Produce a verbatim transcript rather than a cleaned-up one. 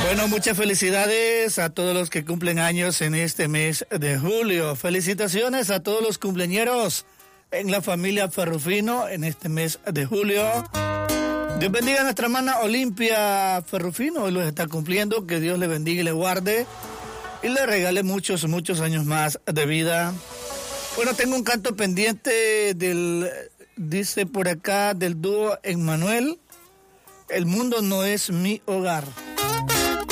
Bueno, muchas felicidades a todos los que cumplen años en este mes de julio. Felicitaciones a todos los cumpleañeros en la familia Ferrufino en este mes de julio. Dios bendiga a nuestra hermana Olimpia Ferrufino, hoy los está cumpliendo. Que Dios le bendiga y le guarde y le regale muchos, muchos años más de vida. Bueno, tengo un canto pendiente del, dice por acá, del dúo Emmanuel. El mundo no es mi hogar.